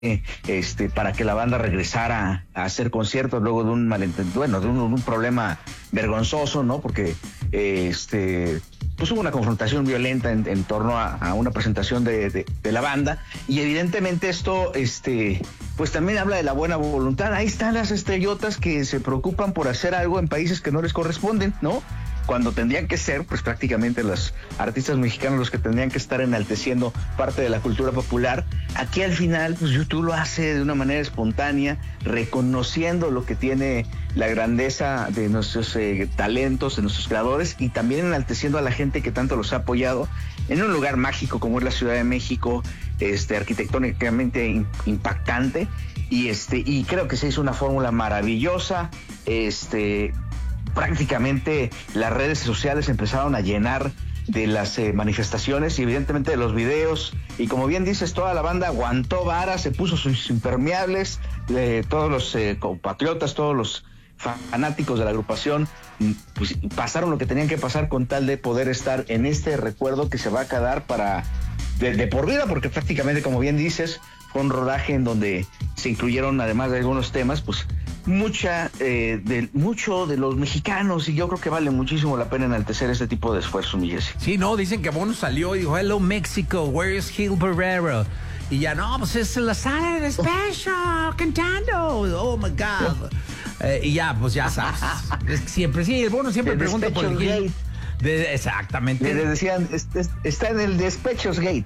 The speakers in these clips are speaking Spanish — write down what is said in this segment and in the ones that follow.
para que la banda regresara a hacer conciertos luego de un malentendido, bueno, de un problema vergonzoso, ¿no? Porque pues hubo una confrontación violenta en torno a una presentación de la banda, y evidentemente esto pues también habla de la buena voluntad. Ahí están las estrellotas que se preocupan por hacer algo en países que no les corresponden, ¿no? Cuando tendrían que ser, pues prácticamente los artistas mexicanos los que tendrían que estar enalteciendo parte de la cultura popular. Aquí al final, pues YouTube lo hace de una manera espontánea, reconociendo lo que tiene la grandeza de nuestros talentos, de nuestros creadores, y también enalteciendo a la gente que tanto los ha apoyado en un lugar mágico como es la Ciudad de México, arquitectónicamente impactante, y creo que se hizo una fórmula maravillosa. Prácticamente las redes sociales empezaron a llenar de las manifestaciones y evidentemente de los videos, y como bien dices, toda la banda aguantó vara, se puso sus impermeables, todos los compatriotas, todos los fanáticos de la agrupación, pues pasaron lo que tenían que pasar con tal de poder estar en este recuerdo que se va a quedar de por vida, porque prácticamente, como bien dices, fue un rodaje en donde se incluyeron, además de algunos temas, pues mucho de los mexicanos, y yo creo que vale muchísimo la pena enaltecer este tipo de esfuerzos, mi Jesse. Sí, no, dicen que Bono salió y dijo, hello Mexico, where is Gil Barrera? Y ya, no, pues es la Saturday Special cantando, oh my God. Y ya, pues ya sabes, es que siempre, sí, el Bono siempre pregunta por el Gil. Exactamente. Les decían, está en el Despechos Gate.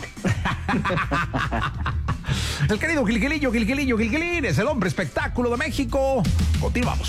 El querido Gilillo, Gilín, es el hombre espectáculo de México. Continuamos.